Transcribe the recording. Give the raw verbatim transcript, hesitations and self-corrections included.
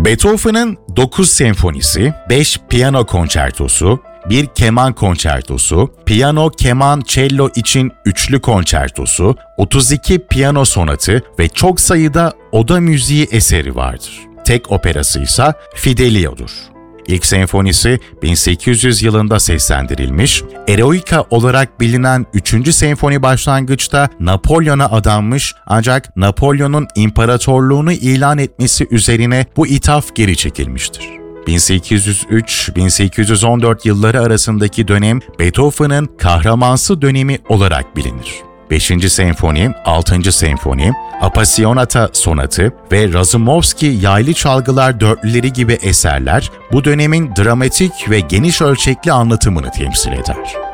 Beethoven'ın dokuz senfonisi, beş piyano konçertosu, bir keman konçertosu, piyano, keman, cello için üçlü konçertosu, otuz iki piyano sonatı ve çok sayıda oda müziği eseri vardır. Tek operası ise Fidelio'dur. İlk senfonisi bin sekiz yüz yılında seslendirilmiş, Eroica olarak bilinen üçüncü senfoni başlangıçta Napolyon'a adanmış ancak Napolyon'un imparatorluğunu ilan etmesi üzerine bu ithaf geri çekilmiştir. bin sekiz yüz üç - bin sekiz yüz on dört yılları arasındaki dönem Beethoven'ın kahramansı dönemi olarak bilinir. beşinci senfoni, altıncı senfoni, Appassionata sonatı ve Razumovski yaylı çalgılar dörtlüleri gibi eserler bu dönemin dramatik ve geniş ölçekli anlatımını temsil eder.